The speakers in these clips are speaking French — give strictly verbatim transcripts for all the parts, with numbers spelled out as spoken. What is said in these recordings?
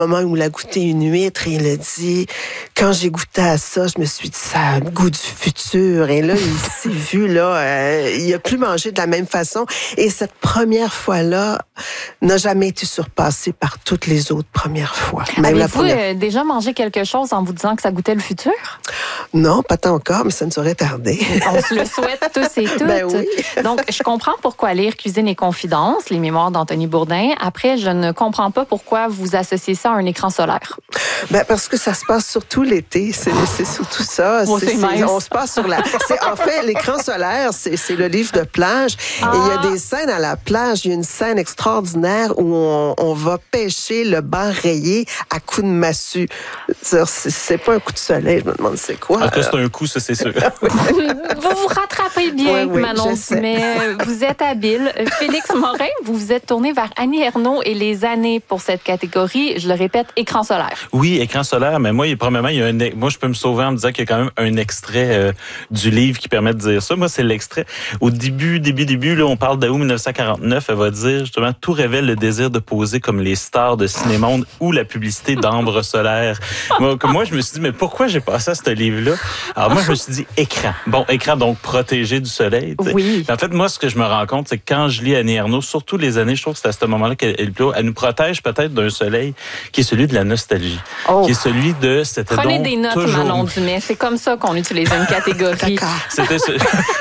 moment où il a goûté une huître et il a dit, quand j'ai goûté à ça, je me suis dit, ça a le goût du futur. Et là, il s'est vu, là, euh, il a plus mangé de la même façon. Et cette première fois-là n'a jamais été surpassée par toutes les autres premières fois. Même la première... Avez-vous euh, déjà mangé quelque chose en vous disant que ça goûtait le futur? Non, pas tant encore, mais ça ne saurait tarder. On se le souhaite tous et toutes. Ben oui. Donc, je comprends pourquoi lire Cuisine et Confidences, les mémoires d'Anthony Bourdin. Après, je ne comprends pas pourquoi vous associez ça à un écran solaire. Ben parce que ça se passe surtout l'été, c'est, c'est surtout ça. Bon, c'est, c'est c'est, on se passe sur la. C'est, en fait, l'écran solaire, c'est, c'est le livre de plage. Ah. Et il y a des scènes à la plage. Il y a une scène extraordinaire où on, on va pêcher le banc rayé à coups de massue. C'est, c'est pas un coup de soleil, je me demande c'est quoi. En tout cas, c'est un coup, ça c'est sûr. Vous vous rattrapez bien, oui, oui, Manon mais vous êtes habile. Félix Morin, vous vous êtes tourné vers Annie Ernaux et les années pour cette catégorie. Je le répète, écran solaire. Oui, écran solaire, mais moi, premièrement, il y a un, moi, je peux me sauver en me disant qu'il y a quand même un extrait euh, du livre qui permet de dire ça. Moi, c'est l'extrait. Au début, début, début, là, on parle d'août dix-neuf cent quarante-neuf. Elle va dire, justement, tout révèle le désir de poser comme les stars de Cinémonde ou la publicité d'Ambre solaire. moi, moi, je me suis dit, mais pourquoi j'ai passé à ce livre-là? Alors, moi, je me suis dit, écran. Bon, écran, donc, protégé du soleil. T'sais. Oui. En fait, moi, ce que je me rends compte, c'est que quand je lis Annie Ernaux, surtout les années, je trouve que c'est à ce moment-là qu'elle elle nous protège peut-être d'un soleil qui est celui de la nostalgie. Oh. Qui est celui de c'était Prenez donc des notes, toujours... Manon Dumais. C'est comme ça qu'on utilise une catégorie. C'était ce...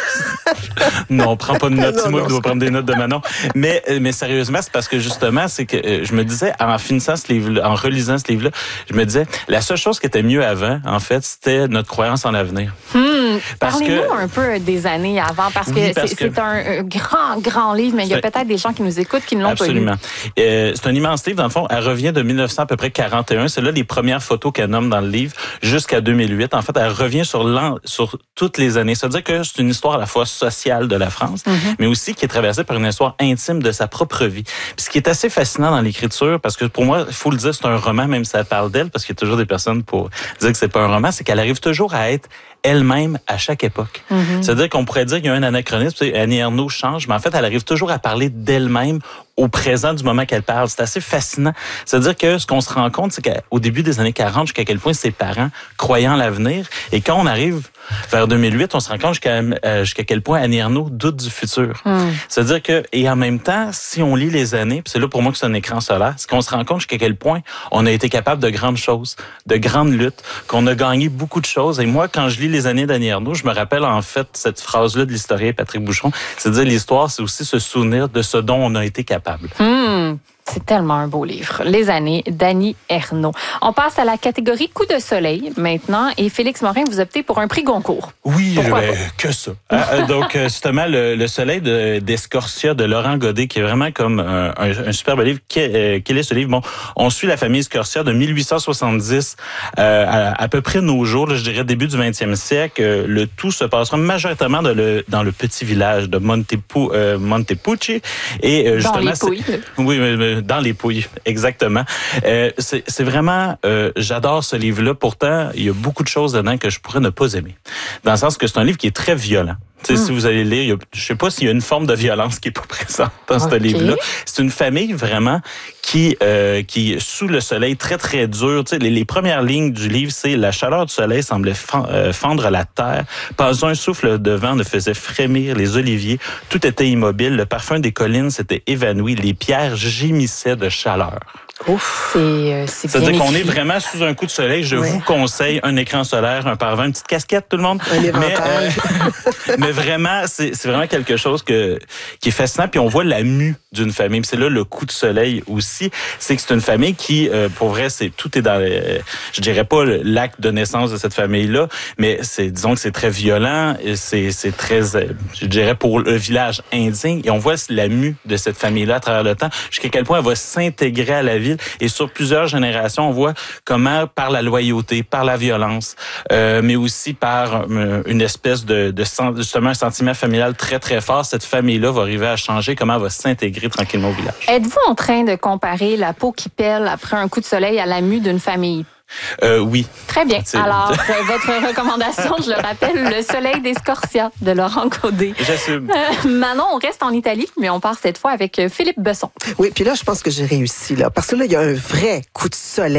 non, prends pas de notes. C'est moi qui dois prendre des notes de Manon. Mais, mais sérieusement, c'est parce que justement, c'est que euh, je me disais, en finissant ce livre, en relisant ce livre-là, je me disais, la seule chose qui était mieux avant, en fait, c'était notre croyance en l'avenir. Hmm. Parce Parlez-nous que... un peu des années avant, parce que, oui, parce c'est, que... c'est un, un grand, grand livre, mais il y a peut-être des gens qui nous écoutent qui ne l'ont Absolument. pas lu. Euh, c'est un immense livre. Dans le fond, elle revient de dix-neuf cents à peu près quarante et un. C'est là les premières photos qu'elle nomme dans le livre jusqu'à deux mille huit. En fait, elle revient sur, sur toutes les années. Ça veut dire que c'est une histoire à la fois sociale de la France, mm-hmm. mais aussi qui est traversée par une histoire intime de sa propre vie. Puis ce qui est assez fascinant dans l'écriture, parce que pour moi, il faut le dire, c'est un roman, même si ça parle d'elle, parce qu'il y a toujours des personnes pour dire que c'est pas un roman, c'est qu'elle arrive toujours à être elle-même à chaque époque. Mm-hmm. C'est-à-dire qu'on pourrait dire qu'il y a un anachronisme, Annie Ernaux change, mais en fait, elle arrive toujours à parler d'elle-même au présent du moment qu'elle parle. C'est assez fascinant. C'est-à-dire que ce qu'on se rend compte, c'est qu'au début des années quarante, jusqu'à quel point ses parents croyaient en l'avenir. Et quand on arrive vers deux mille huit, on se rend compte jusqu'à, euh, jusqu'à quel point Annie Ernaux doute du futur. Mm. C'est-à-dire que, et en même temps, si on lit les années, puis c'est là pour moi que c'est un écran solaire, c'est qu'on se rend compte jusqu'à quel point on a été capable de grandes choses, de grandes luttes, qu'on a gagné beaucoup de choses. Et moi, quand je lis les années d'Annie Ernaux, je me rappelle en fait cette phrase-là de l'historien Patrick Bouchon, c'est-à-dire l'histoire, c'est aussi se souvenir de ce dont on a été capable. Mmh, c'est tellement un beau livre. Les années d'Annie Ernaux. On passe à la catégorie coup de soleil maintenant. Et Félix Morin, vous optez pour un prix Goncourt. Oui, euh, que ça. euh, donc, justement, le, le soleil de, d'Escorcia de Laurent Godet, qui est vraiment comme un, un, un superbe livre. Quel, euh, quel est ce livre? Bon, on suit la famille Escorcia de mille huit cent soixante-dix euh, à, à peu près nos jours, là, je dirais début du vingtième siècle. Euh, le tout se passera majoritairement de le, dans le petit village de Montepu, euh, Montepucci. Et, euh, dans justement, les Pouilles. Oui, mais dans les Pouilles, exactement. Euh, c'est, c'est vraiment, euh, j'adore ce livre-là. Pourtant, il y a beaucoup de choses dedans que je pourrais ne pas aimer. Dans le sens que c'est un livre qui est très violent. Tu sais, mm. si vous allez lire, il y a, je sais pas s'il y a une forme de violence qui est pas présente dans okay. ce livre-là. C'est une famille vraiment qui euh, qui sous le soleil très très dur. Tu sais, les, les premières lignes du livre, c'est la chaleur du soleil semblait fendre la terre. Pas un souffle de vent ne faisait frémir les oliviers. Tout était immobile. Le parfum des collines s'était évanoui. Les pierres gémissaient de chaleur. Ouf, c'est, euh, c'est bien C'est-à-dire qu'on écrit. est vraiment sous un coup de soleil. Je oui. vous conseille un écran solaire, un paravent, une petite casquette, tout le monde. Un mais, euh, mais vraiment, c'est, c'est vraiment quelque chose que, qui est fascinant. Puis on voit la mue d'une famille. Puis c'est là le coup de soleil aussi. C'est que c'est une famille qui, euh, pour vrai, c'est tout est dans, euh, je dirais pas l'acte de naissance de cette famille-là, mais c'est, disons que c'est très violent. Et c'est, c'est très, euh, je dirais pour le village indien. Et on voit la mue de cette famille-là à travers le temps, jusqu'à quel point elle va s'intégrer à la ville. Et sur plusieurs générations, on voit comment, par la loyauté, par la violence, euh, mais aussi par euh, une espèce de, de justement un sentiment familial très très fort, cette famille-là va arriver à changer, comment elle va s'intégrer tranquillement au village. Êtes-vous en train de comparer la peau qui pèle après un coup de soleil à la mue d'une famille Euh, oui. Très bien. C'est... Alors, votre recommandation, je le rappelle, Le Soleil des Scorcia de Laurent Godet. J'assume. Euh, Manon, on reste en Italie, mais on part cette fois avec Philippe Besson. Oui, puis là, je pense que j'ai réussi, là. Parce que là, il y a un vrai coup de soleil.